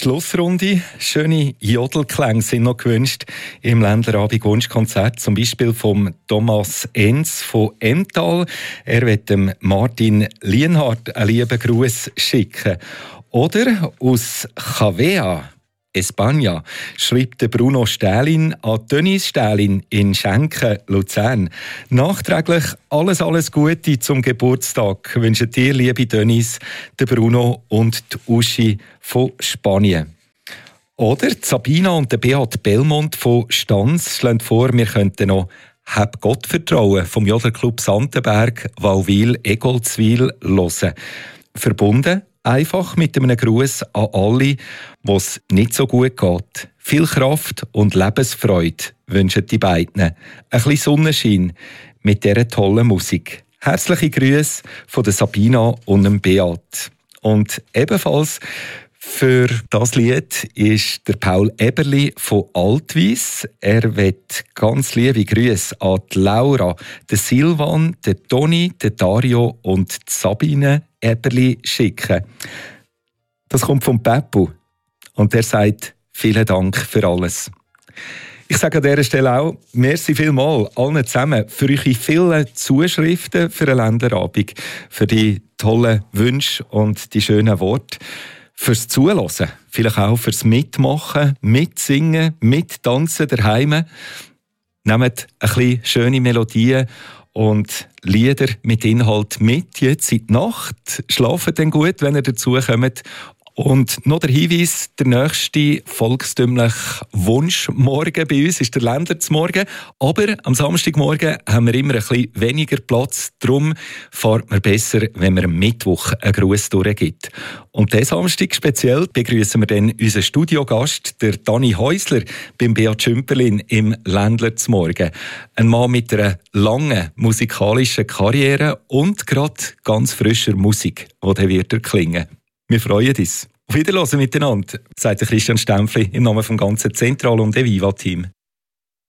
Schlussrunde. Schöne Jodelklänge sind noch gewünscht im Ländlerabend Wunschkonzert, zum Beispiel vom Thomas Enz von Emmental. Er wird dem Martin Lienhardt einen lieben Gruß schicken. Oder aus Chavea, España, schreibt der Bruno Stählin an Dennis Stählin in Schenken, Luzern. Nachträglich alles Gute zum Geburtstag wünschen dir, liebe Dennis, der Bruno und die Uschi von Spanien. Oder die Sabina und der Beat Belmont von Stanz schlagen vor, wir könnten noch «Hab Gott vertrauen» vom Jodelclub Santenberg, Wauwil, Egolzwil hören. Verbunden einfach mit einem Gruß an alle, was nicht so gut geht. Viel Kraft und Lebensfreude wünschen die beiden. Ein bisschen Sonnenschein mit dieser tollen Musik. Herzliche Grüße von der Sabina und dem Beat. Und ebenfalls für das Lied ist der Paul Eberli von Altwies. Er wird ganz liebe Grüße an die Laura, den Silvan, den Toni, den Dario und die Sabine Eberli schicken. Das kommt von Peppu und er sagt vielen Dank für alles. Ich sage an dieser Stelle auch merci vielmals allen zusammen für eure vielen Zuschriften für den Ländlerabend, für die tollen Wünsche und die schönen Worte. Fürs Zuhören, vielleicht auch fürs Mitmachen, Mitsingen, Mittanzen daheim. Nehmt ein bisschen schöne Melodien und Lieder mit Inhalt mit jetzt in die Nacht. Schlaft dann gut, wenn ihr dazukommt. Und noch der Hinweis, der nächste volkstümliche Wunschmorgen bei uns ist der Ländlersmorgen. Aber am Samstagmorgen haben wir immer ein bisschen weniger Platz. Darum fährt man besser, wenn man am Mittwoch einen Gruß durchgibt. Und diesen Samstag speziell begrüßen wir dann unseren Studiogast, der Dani Häusler, beim Beat Schümperlin im Ländlersmorgen. Ein Mann mit einer langen musikalischen Karriere und gerade ganz frischer Musik, die dann wird erklingen. Wir freuen uns. Auf Wiederhören miteinander, sagt Christian Stempfli im Namen vom ganzen Zentral- und Eviva-Team.